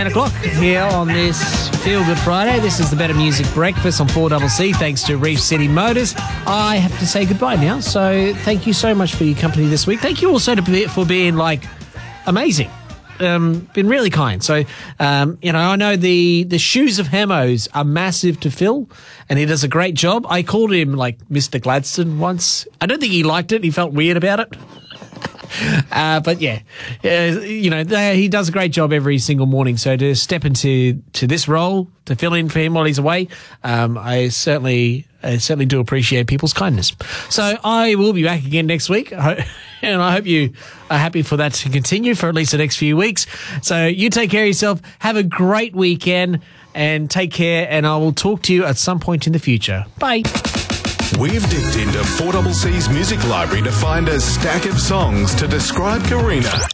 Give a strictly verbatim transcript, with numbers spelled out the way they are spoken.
ten o'clock here on this Feel Good Friday. This is the Better Music Breakfast on four C C, thanks to Reef City Motors. I have to say goodbye now, so thank you so much for your company this week. Thank you also to be, for being, like, amazing. Um, been really kind. So, um, you know, I know the, the shoes of Hemos are massive to fill, and he does a great job. I called him, like, Mister Gladstone once. I don't think he liked it. He felt weird about it. Uh, but yeah, uh, you know, they, he does a great job every single morning. So to step into to this role, to fill in for him while he's away, um, I certainly I certainly do appreciate people's kindness. So I will be back again next week, and I hope you are happy for that to continue for at least the next few weeks. So you take care of yourself, have a great weekend, and take care, and I will talk to you at some point in the future. Bye. We've dipped into four C C's music library to find a stack of songs to describe Karina.